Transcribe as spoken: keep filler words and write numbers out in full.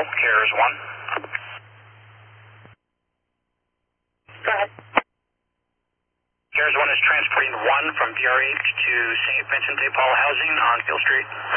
CARES one. Go ahead. CARES one is transporting one from D R H to Saint Vincent de Paul housing on Field Street.